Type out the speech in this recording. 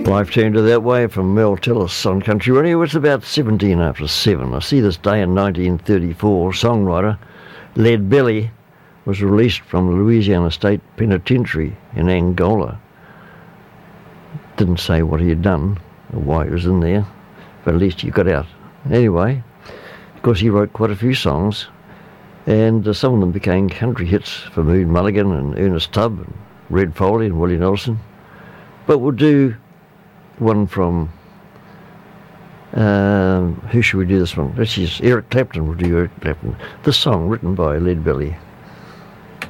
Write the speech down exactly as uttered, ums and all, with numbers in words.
Life turned her that way from Mel Tillis on Country Radio. It's about seventeen after seven. I see this day in nineteen thirty-four, songwriter Lead Belly was released from the Louisiana State Penitentiary in Angola. Didn't say what he had done or why he was in there, but at least he got out. Anyway, of course he wrote quite a few songs, and uh, some of them became country hits for Moon Mulligan and Ernest Tubb and Red Foley and Willie Nelson. But we'll do one from, um, who should we do this one? This is Eric Clapton. We'll do Eric Clapton. This song written by Lead Belly.